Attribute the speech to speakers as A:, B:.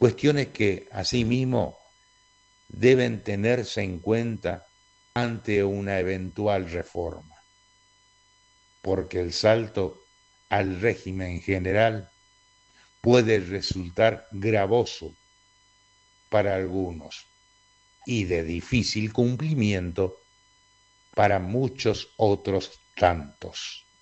A: Cuestiones que, asimismo, deben tenerse en cuenta ante una eventual reforma, porque el salto al régimen general puede resultar gravoso para algunos y de difícil cumplimiento para muchos otros tantos.